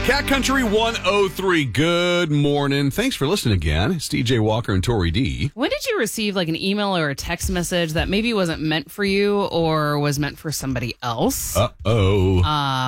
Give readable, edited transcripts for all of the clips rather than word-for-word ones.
Cat Country 103, good morning. Thanks for listening again. It's DJ Walker and Tori D. When did you receive like an email or a text message that maybe wasn't meant for you or was meant for somebody else? Uh-oh.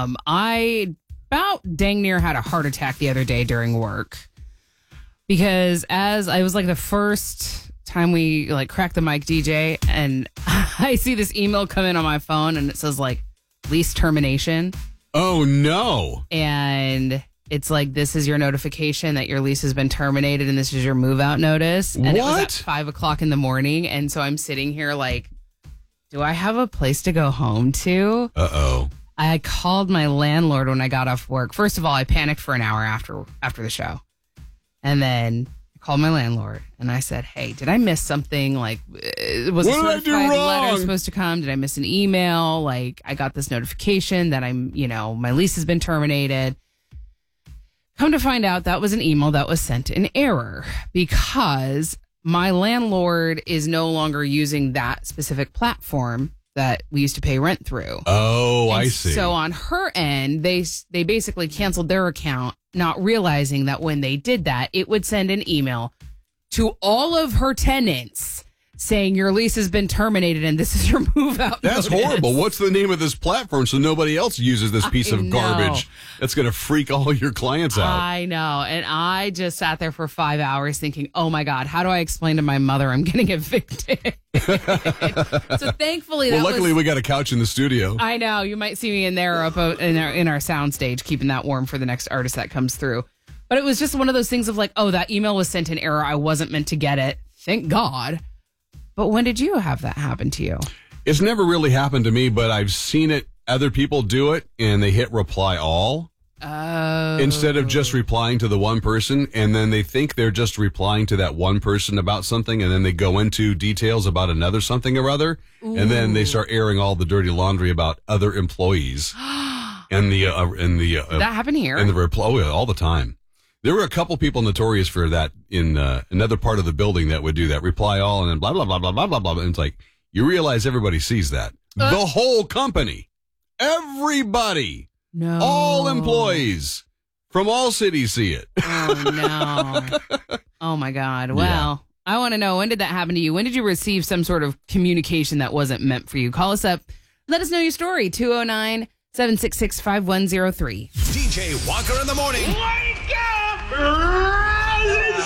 I about dang near had a heart attack the other day during work because as I was like the first time we like cracked the mic DJ and I see this email come in on my phone and it says like lease termination. Oh, no. And it's like, this is your notification that your lease has been terminated and this is your move out notice. And It was at 5 o'clock in the morning. And so I'm sitting here like, do I have a place to go home to? Uh-oh. I called my landlord when I got off work. First of all, I panicked for an hour after the show. And then I called my landlord and I said, hey, did I miss something? Like, was a certified letter supposed to come? Did I miss an email? Like, I got this notification that my lease has been terminated. Come to find out, that was an email that was sent in error because my landlord is no longer using that specific platform that we used to pay rent through. Oh, I see. So on her end, they basically canceled their account, not realizing that when they did that, it would send an email to all of her tenants saying your lease has been terminated and this is your move out. That's notice. horrible. What's the name of this platform so nobody else uses this piece of garbage that's going to freak all your clients out? I know. And I just sat there for 5 hours thinking, oh my God, how do I explain to my mother I'm getting evicted? So thankfully, luckily we got a couch in the studio. I know. You might see me in there up in our sound stage, keeping that warm for the next artist that comes through. But it was just one of those things of like, oh, that email was sent in error. I wasn't meant to get it. Thank God. But when did you have that happen to you? It's never really happened to me, but I've seen it. Other people do it, and they hit reply all instead of just replying to the one person, and then they think they're just replying to that one person about something, and then they go into details about another something or other, and then they start airing all the dirty laundry about other employees. and the that happened here, and the reply all the time. There were a couple people notorious for that in another part of the building that would do that. Reply all and then blah, blah, blah, blah, blah, blah, blah. And it's like, you realize everybody sees that. The whole company. Everybody. No. All employees from all cities see it. Oh, no. Oh, my God. Well, yeah. I want to know, when did that happen to you? When did you receive some sort of communication that wasn't meant for you? Call us up. Let us know your story. 209-766-5103. DJ Walker in the morning. Wake up! Rise and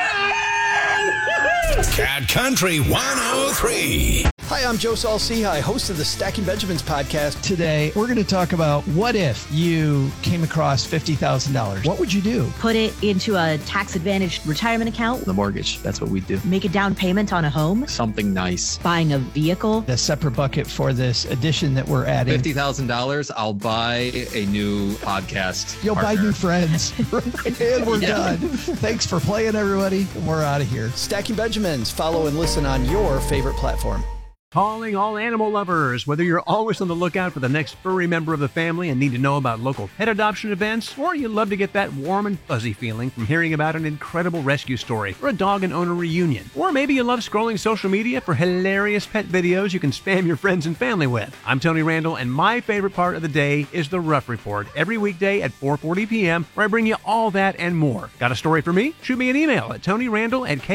shine! Cat Country 103. Hi, I'm Joe Saul-Sehy, host of the Stacking Benjamins podcast. Today, we're going to talk about what if you came across $50,000. What would you do? Put it into a tax-advantaged retirement account. The mortgage, that's what we do. Make a down payment on a home. Something nice. Buying a vehicle. A separate bucket for this addition that we're adding. $50,000, I'll buy a new podcast. You'll partner. buy new friends. And we're done. Thanks for playing, everybody. We're out of here. Stacking Benjamins. Follow and listen on your favorite platform. Calling all animal lovers. Whether you're always on the lookout for the next furry member of the family and need to know about local pet adoption events, or you love to get that warm and fuzzy feeling from hearing about an incredible rescue story or a dog and owner reunion, or maybe you love scrolling social media for hilarious pet videos you can spam your friends and family with. I'm Tony Randall, and my favorite part of the day is the Rough Report every weekday at 4:40 p.m., where I bring you all that and more. Got a story for me? Shoot me an email at tonyrandall@k